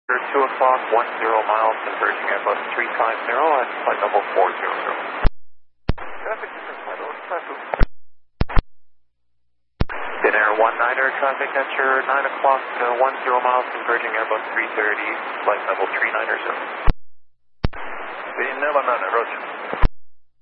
2 o'clock, 10 miles, converging Airbus 350 and flight level 400. Traffic Air 19er, traffic at your 9 o'clock, 10 miles, converging Airbus 330, flight level 390. Bin 9, roger.